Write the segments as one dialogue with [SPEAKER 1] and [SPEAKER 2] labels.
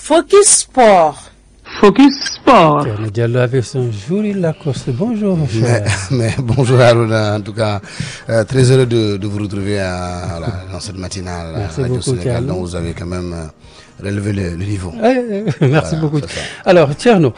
[SPEAKER 1] Focus Sport.
[SPEAKER 2] Focus Sport.
[SPEAKER 3] Thierno Diallo avec son joli Lacoste. Bonjour, mon cher.
[SPEAKER 4] Mais bonjour Harouna, en tout cas, très heureux de vous retrouver dans cette matinale
[SPEAKER 3] Merci
[SPEAKER 4] Radio
[SPEAKER 3] beaucoup,
[SPEAKER 4] Sénégal,
[SPEAKER 3] Thierno.
[SPEAKER 4] dont vous avez quand même relevé le niveau.
[SPEAKER 3] Merci beaucoup. Alors, Thierno,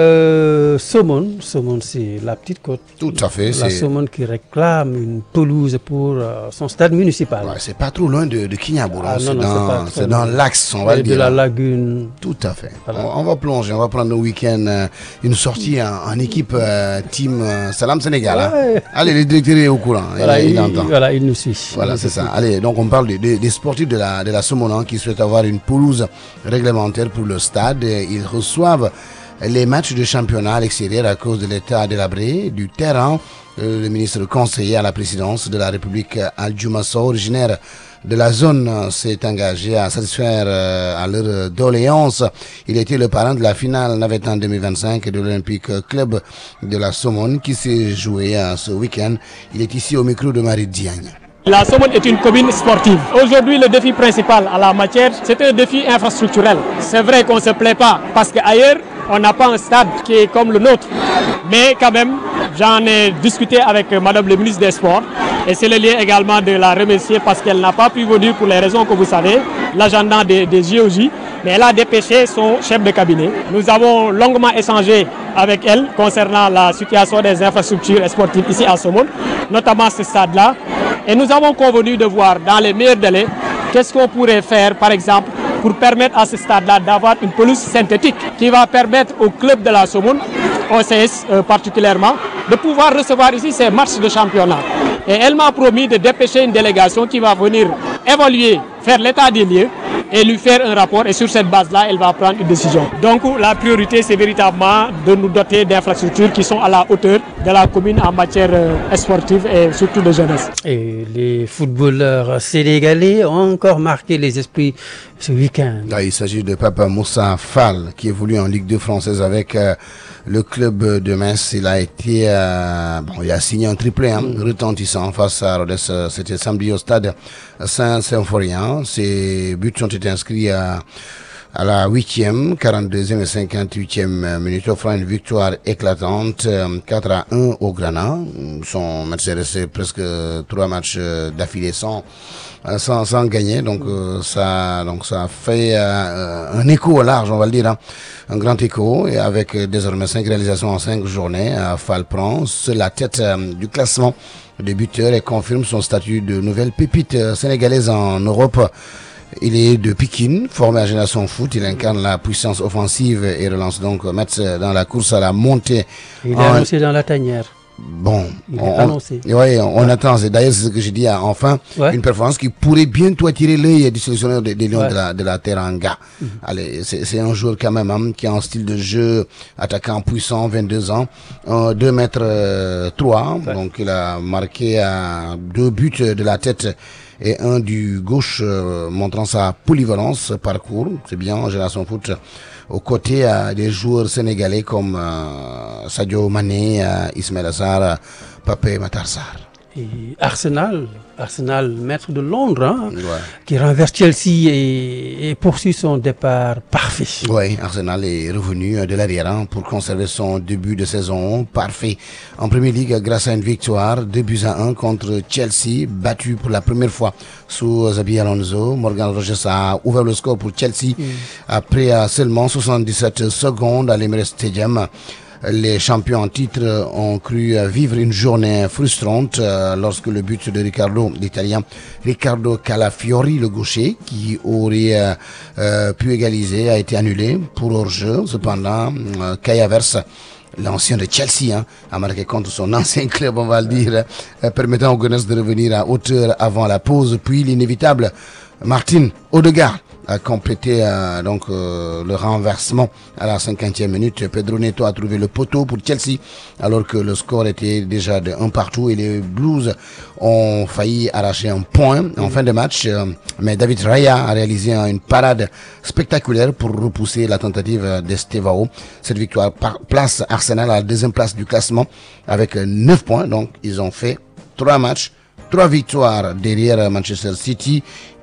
[SPEAKER 3] Somone, c'est la petite côte.
[SPEAKER 4] Tout à fait.
[SPEAKER 3] La Somone qui réclame une pelouse pour son stade municipal.
[SPEAKER 4] Ouais, c'est pas trop loin de Kignabo, c'est dans
[SPEAKER 3] loin.
[SPEAKER 4] l'axe, on va le dire.
[SPEAKER 3] De la lagune.
[SPEAKER 4] Tout à fait.
[SPEAKER 3] Voilà.
[SPEAKER 4] On va plonger, on va prendre le week-end, une sortie en équipe team Salam Sénégal.
[SPEAKER 3] Ouais.
[SPEAKER 4] Hein. Allez, le directeur est au courant,
[SPEAKER 3] Voilà,
[SPEAKER 4] il entend.
[SPEAKER 3] Voilà, il nous suit.
[SPEAKER 4] Voilà, c'est ça. Allez, donc on parle des sportifs de la Somone hein, qui souhaitent avoir une pelouse réglementaire pour le stade. Ils reçoivent les matchs de championnat à l'extérieur à cause de l'état délabré du terrain. Le ministre conseiller à la présidence de la République, Aldiouma Sow, originaire de la zone, s'est engagé à satisfaire à leur doléance. Il était le parrain de la finale navette en 2025 de l'Olympique Club de la Somone qui s'est joué ce week-end. Il est ici au micro de Marie Diagne.
[SPEAKER 5] La Somone est une commune sportive. Aujourd'hui, le défi principal à la matière, c'est un défi infrastructurel. C'est vrai qu'on ne se plaît pas parce qu'ailleurs, on n'a pas un stade qui est comme le nôtre. Mais quand même, j'en ai discuté avec Madame le ministre des Sports et c'est le lien également de la remercier parce qu'elle n'a pas pu venir pour les raisons que vous savez, l'agenda des JOJ, mais elle a dépêché son chef de cabinet. Nous avons longuement échangé avec elle concernant la situation des infrastructures sportives ici à Somone, notamment ce stade-là. Et nous avons convenu de voir dans les meilleurs délais qu'est-ce qu'on pourrait faire, par exemple, pour permettre à ce stade-là d'avoir une pelouse synthétique qui va permettre au club de la Somone, OCS particulièrement, de pouvoir recevoir ici ces matchs de championnat. Et elle m'a promis de dépêcher une délégation qui va venir évaluer, faire l'état des lieux et lui faire un rapport. Et sur cette base-là, elle va prendre une décision. Donc la priorité, c'est véritablement de nous doter d'infrastructures qui sont à la hauteur de la commune en matière sportive et surtout de jeunesse.
[SPEAKER 3] Et les footballeurs sénégalais ont encore marqué les esprits ce week-end.
[SPEAKER 4] Là, il s'agit de Papa Moussa Fall qui évolue en Ligue 2 française avec le club de Metz. Il a été, il a signé un triplé retentissant face à Rodez. C'était samedi au stade Saint-Symphorien. Ses buts ont été inscrits à la 8e, 42e et 58e minute, offrant une victoire éclatante, 4-1 au Ghana. Son match est resté presque 3 matchs d'affilée sans gagner, donc ça a fait un écho large, on va le dire, hein, un grand écho, et avec désormais 5 réalisations en 5 journées, Fall prend la tête du classement des buteurs et confirme son statut de nouvelle pépite sénégalaise en Europe. Il est de Pikine, formé à Génération Foot. Il incarne la puissance offensive et relance donc Metz dans la course à la montée.
[SPEAKER 3] Il est annoncé dans la tanière.
[SPEAKER 4] Bon,
[SPEAKER 3] on
[SPEAKER 4] attend. D'ailleurs, c'est ce que j'ai dit. Enfin, une performance qui pourrait bientôt attirer l'œil du sélectionneur des Lions de la Teranga. Allez, c'est un joueur quand même qui a un style de jeu attaquant puissant, 22 ans, 2 mètres 3. Donc, il a marqué 2 buts de la tête et un du gauche, montrant sa polyvalence parcours. C'est bien en Génération Foot, aux côtés des joueurs sénégalais comme Sadio Mané, Ismaël Assar, Pape Matar Sarr.
[SPEAKER 3] Et Arsenal, maître de Londres, qui renverse Chelsea et poursuit son départ parfait.
[SPEAKER 4] Oui, Arsenal est revenu de l'arrière pour conserver son début de saison parfait en Premier League grâce à une victoire 2-1 contre Chelsea, battu pour la première fois sous Xabi Alonso. Morgan Rogers a ouvert le score pour Chelsea après seulement 77 secondes à l'Emirates Stadium. Les champions en titre ont cru vivre une journée frustrante lorsque le but de l'Italien Riccardo Calafiori, le gaucher, qui aurait pu égaliser, a été annulé pour hors-jeu. Cependant, Kai Havertz, l'ancien de Chelsea, a marqué contre son ancien club, on va le dire, permettant aux Gunners de revenir à hauteur avant la pause. Puis l'inévitable Martin Odegaard a complété le renversement à la 50e minute. Pedro Neto a trouvé le poteau pour Chelsea alors que le score était déjà de 1-1 et les Blues ont failli arracher un point en fin de match. Mais David Raya a réalisé une parade spectaculaire pour repousser la tentative d'Estevao. Cette victoire place Arsenal à la 2e place du classement avec 9 points. Donc ils ont fait 3 matchs, 3 victoires derrière Manchester City,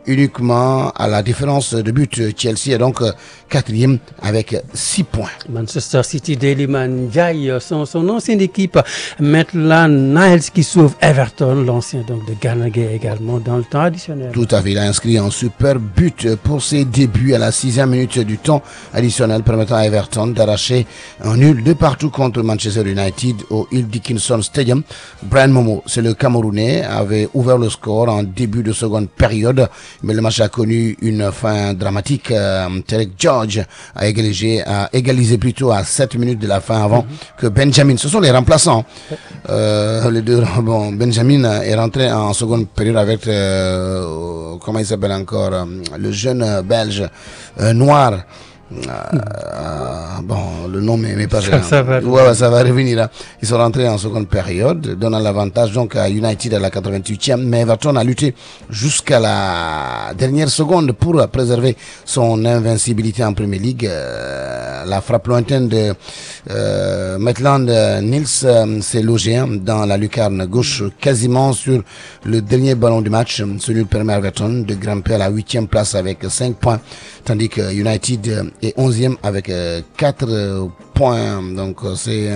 [SPEAKER 4] uniquement à la différence de but. Chelsea est donc quatrième avec 6 points.
[SPEAKER 3] Manchester City d'Iliman Ndiaye, son ancienne équipe, Maitland Niles qui sauve Everton, l'ancien donc de Gana Gueye également dans le temps additionnel.
[SPEAKER 4] Tout à fait, il a inscrit un super but pour ses débuts à la 6e minute du temps additionnel, permettant à Everton d'arracher un nul de partout contre Manchester United au Hill Dickinson Stadium. Brian Momo, c'est le Camerounais, avait ouvert le score en début de seconde période, mais le match a connu une fin dramatique. Terek George a égalisé plutôt à 7 minutes de la fin avant que Benjamin, ce sont les remplaçants. Les deux, bon, Benjamin est rentré en seconde période avec, comment il s'appelle encore, le jeune belge noir. Bon, le nom m'est pas
[SPEAKER 3] ça va.
[SPEAKER 4] Ouais, ça va revenir là. Ils sont rentrés en seconde période, donnant l'avantage donc à United à la 88e, mais Everton a lutté jusqu'à la dernière seconde pour préserver son invincibilité en Premier League. La frappe lointaine de Maitland Niles s'est logée dans la lucarne gauche quasiment sur le dernier ballon du match. Ce nul permet à Everton de grimper à la 8e place avec 5 points, tandis que United est 11e avec 4 points. Donc c'est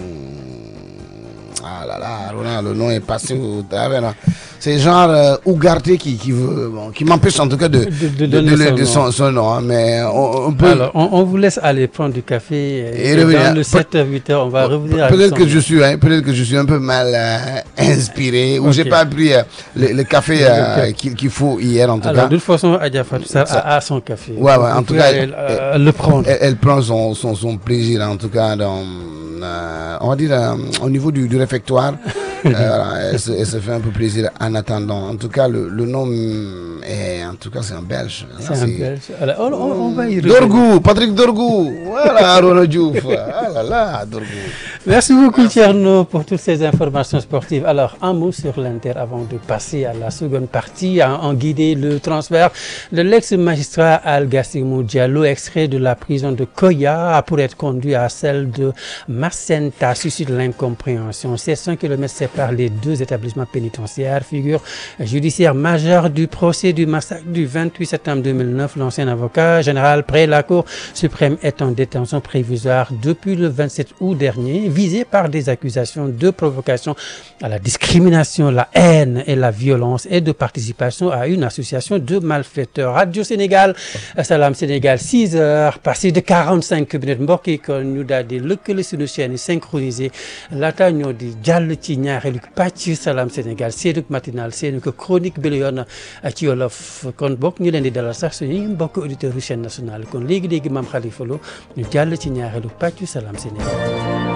[SPEAKER 4] ah là là, Ronald, le nom est passé au travers. C'est genre Ougarté qui m'empêche en tout cas de donner son nom, hein, mais on peut.
[SPEAKER 3] Alors, on vous laisse aller prendre du café et dans le 7h-8h, on va revenir.
[SPEAKER 4] Peut-être que je suis un peu mal inspiré ou j'ai pas pris le café qu'il faut hier en tout cas.
[SPEAKER 3] De toute façon, Adja Fatou a son café.
[SPEAKER 4] Ouais, en tout cas,
[SPEAKER 3] elle le prend.
[SPEAKER 4] Elle prend son plaisir en tout cas dans. On va dire au niveau du réfectoire, elle se fait un peu plaisir en attendant. En tout cas, le nom est, en tout cas, c'est un Belge.
[SPEAKER 3] C'est un Belge. Alors, on va y revenir.
[SPEAKER 4] Dorgou, Patrick Dorgou. Voilà, Ronald Diouf. Ah là là, Dorgou.
[SPEAKER 3] Merci beaucoup, Thierno, pour toutes ces informations sportives. Alors, un mot sur l'Inter avant de passer à la seconde partie, en guider le transfert de l'ex-magistrat Al-Gassimou Diallo, extrait de la prison de Koya pour être conduit à celle de Macenta, suscite l'incompréhension. Ces 100 km séparent les deux établissements pénitentiaires, figure judiciaire majeure du procès du massacre du 28 septembre 2009. L'ancien avocat général près la Cour suprême est en détention provisoire depuis le 27 août dernier, visé par des accusations de provocation à la discrimination, la haine et la violence et de participation à une association de malfaiteurs. Radio Sénégal, Salam Sénégal, 6h, passé de 45 minutes. mbokk yi kon ñu daal di lëkkale suñu chaîne yi synchronisé laata ñoo di jàll ci ñaareelu pàcc Salam Sénégal seenug matinal seenug chronique bi la yoon ci wolof kon bokk ñu leen di dalal sax suñuy mbokk auditeurs yu chaîne nationale kon léegi-léegi Mame Khalifa Lo ñu jàll ci ñaareelu pàcc Salam Sénégal.